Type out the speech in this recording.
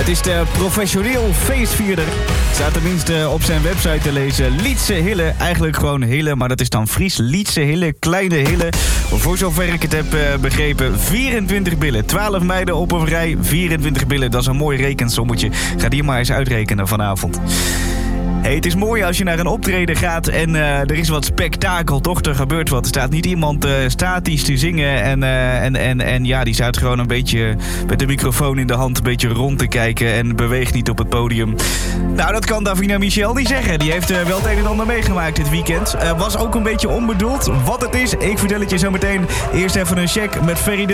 Het is de professioneel feestvierder. Staat tenminste op zijn website te lezen. Lietse Hille, eigenlijk gewoon Hille, maar dat is dan Fries. Lietse Hille, kleine Hille. Voor zover ik het heb begrepen, 24 billen. 12 meiden op een rij, 24 billen. Dat is een mooi rekensommetje. Ga die maar eens uitrekenen vanavond. Hey, het is mooi als je naar een optreden gaat en er is wat spektakel, toch? Er gebeurt wat. Er staat niet iemand statisch te zingen en ja, die staat gewoon een beetje met de microfoon in de hand een beetje rond te kijken en beweegt niet op het podium. Nou, dat kan Davina Michel niet zeggen. Die heeft wel het een en ander meegemaakt dit weekend. Was ook een beetje onbedoeld. Wat het is, ik vertel het je zo meteen. Eerst even een check met Ferry de